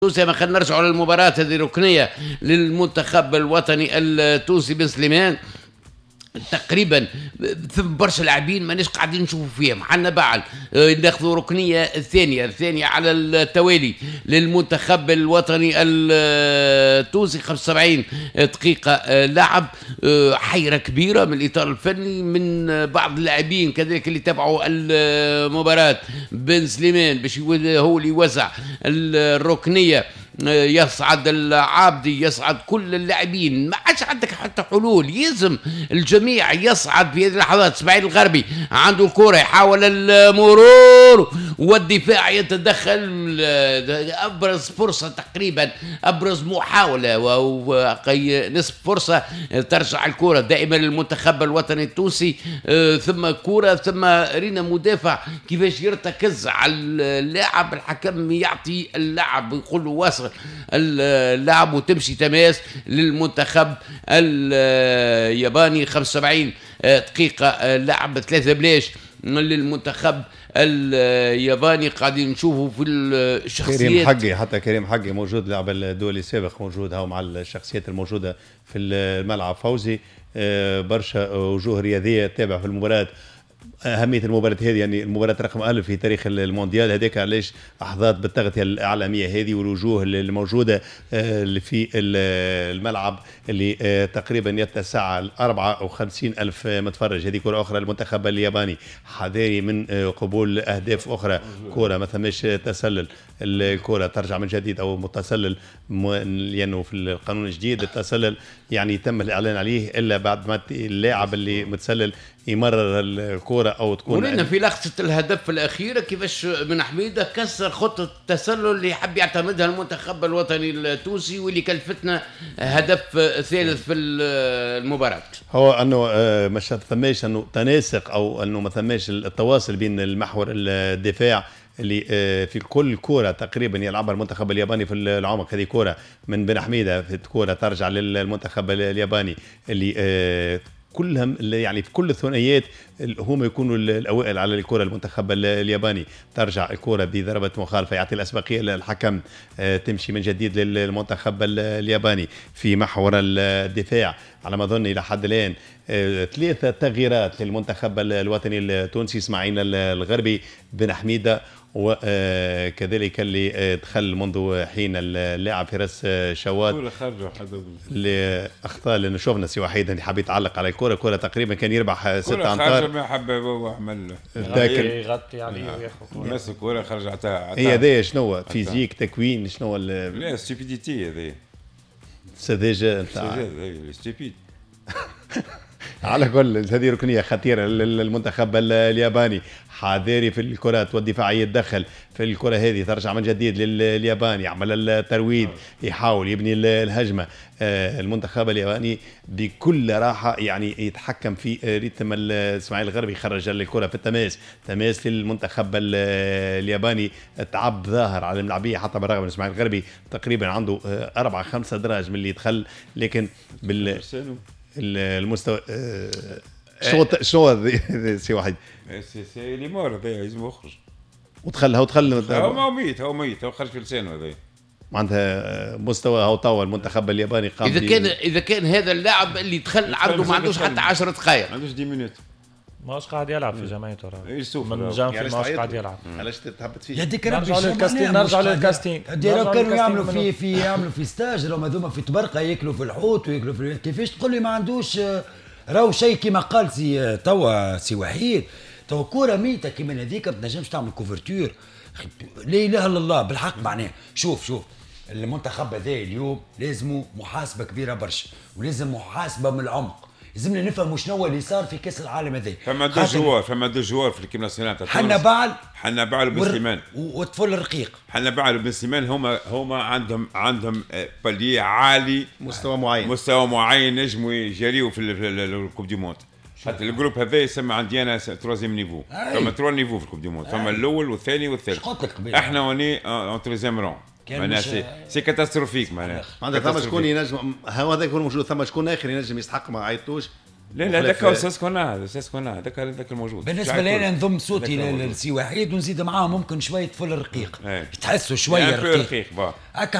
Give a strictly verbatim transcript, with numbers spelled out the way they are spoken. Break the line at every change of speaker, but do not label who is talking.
تونسي. ما خلينا نرجعوا للمباراة هذه ركنية للمنتخب الوطني التونسي بن سليمان. تقريبا ثم برشا لاعبين ماناش قاعدين نشوفوا فيهم. حنا بعد ناخذوا ركنيه الثانيه الثانيه على التوالي للمنتخب الوطني التونسي. خمسة وسبعين دقيقه لعب، حيره كبيره من الاطار الفني من بعض اللاعبين كذلك اللي تابعوا المباراه. بن سليمان باش هو اللي يوزع الركنيه، يصعد العابدي، يصعد كل اللاعبين، ما عادش عندك حتى حلول، يلزم الجميع يصعد في هذه اللحظات. اسماعيل الغربي عنده الكرة يحاول المرور والدفاع يتدخل. ابرز فرصة تقريبا، ابرز محاولة ونصف فرصة ترجع الكرة دائما للمنتخب الوطني التونسي. ثم كرة، ثم رينا مدافع كيفاش يرتكز على اللاعب، الحكم يعطي اللاعب يقول له واصل اللاعب وتمشي تماس للمنتخب الياباني. خمسة وسبعين دقيقة لعب، ثلاثة بلاش للمنتخب الياباني. قاعدين نشوفوا في الشخصيات.
كريم حقي، حتى كريم حقي موجود، لاعب الدولي السابق موجود هاو مع الشخصيات الموجودة في الملعب. فوزي برشا وجوه رياضية تابع في المباراة. أهمية المباراة هذه يعني المباراة رقم ألف في تاريخ المونديال هذاك، علاش أحظات بالتغطية الإعلامية هذه والوجوه الموجودة في الملعب اللي تقريبا يتسع على أربعة وخمسين ألف متفرج. هذه كرة أخرى المنتخب الياباني حذاري من قبول أهداف أخرى. كرة ما ثماش تسلل، الكرة ترجع من جديد أو متسلل، لأنه في القانون الجديد التسلل يعني تم الإعلان عليه إلا بعد ما اللاعب اللي متسلل يمرر الكرة أو تكون.
ولنا في لقطة الهدف الأخيرة كيفاش بن حميدة كسر خطة التسلل اللي حب يعتمدها المنتخب الوطني التونسي واللي كلفتنا هدف ثالث في المباراة.
هو أنه مش ثماش أنه تناسق أو أنه ما ثماش التواصل بين المحور الدفاع اللي في كل كرة تقريبا يلعبها المنتخب الياباني في العمق. هذه كرة من بن حميدة، في كرة ترجع للمنتخب الياباني اللي كلهم يعني في كل الثنائيات هم يكونوا الاوائل على الكره. المنتخب الياباني ترجع الكره بضربه مخالفه، يعطي الاسبقيه للحكم، تمشي من جديد للمنتخب الياباني في محور الدفاع. على ما اظن الى حد الان ثلاثه تغييرات للمنتخب الوطني التونسي: اسماعيل الغربي، بن حميدة، وكذلك اللي دخل منذ حين اللاعب فراس شواد
كرة خرجوا حدا
اللي اخطا، لانه شفنا سي وحيد اللي حاب يتعلق على الكره. كره تقريبا كان يربح ستة امتار،
ما حب هو عمل
يغطي عليه وياخذ
الناس. الكره خرجتها
هي هذايا شنو فيزيك تكوين شنو
لا ستيبيديتي هذه
سذاجه نتاع
ستيبيد.
على كل هذه ركنيه خطيره للمنتخب الياباني. حذاري في الكرات والدفاعيه يتدخل في الكره هذه، ترجع من جديد لليابان، يعمل الترويض، يحاول يبني الهجمه. المنتخب الياباني بكل راحه يعني يتحكم في ريتم. اسماعيل الغربي خرج الكره في التماس، تماس للمنتخب الياباني. تعب ظاهر على الملاعبيه، حتى بالرغم من اسماعيل الغربي تقريبا عنده أربعة خمسة دراج من اللي يدخل، لكن بال المستوى شنو شنو سي واحد
سي سي لي مور هذا لازم يخرج
ودخلها ودخل
هو ميت هو ميت هو خرج في لسانه هذا.
معناتها مستوى هو طاول المنتخب الياباني قام.
اذا كان اذا كان هذا اللاعب اللي دخل عنده ما عندوش حتى عشرة دقائق،
ما عندوش عشرة مينوت،
ماش قاعد يلعب في جماعته راه من
يعني
جانفي ماش قاعد يلعب.
علاش تهبط فيه؟
يديك
نرجع للكاستين نرجع للكاستين
ديرو كانوا يعملوا في في يعملوا في ستاج، لو هذوما في تبرقه ياكلوا في الحوت وياكلوا في كيفاش تقول لي ما عندوش راهو شيء كيما قال سي توا سي وحيد. توا كوره ميته كيما هذيك ما تنجمش تعمل كوفرتور. لا اله الا الله بالحق. معناه شوف شوف المنتخب هذا اليوم لازم محاسبه كبيره برشا، ولازم محاسبه من العمق. لازمنا نفهموا شنو هو اللي صار في كاس العالم هذا.
فما دو جوار فما دو جوار في الكيم ناسيونال تاع
حنا بعل
حنا بعل وبن سليمان
وطفل الرقيق.
حنا بعل وبن سليمان هما هما عندهم عندهم بالي عالي،
مستوى معين
مستوى معين نجموا يجريوا في الكوب دي موند. حتى الجروب هذا يسمى عندي انا تروزيام نيفو. فما تروا نيفو في الكوب دي موند، فما الاول والثاني والثالث. احنا وني اون تروزيام رون. معناها سي سي كاتاستروفيك. معناها
عندك ثم شكون ينجم هذا يكون موجود، ثم شكون اخر ينجم يستحق ما عيطوش
لا لا هذاك هو ساسكونا هذا ساسكونا هذاك هذاك الموجود.
بالنسبه لي انا نضم صوتي للسي وحيد ونزيد معاه ممكن شويه فل رقيق تحسوا شويه رقيق
رقيق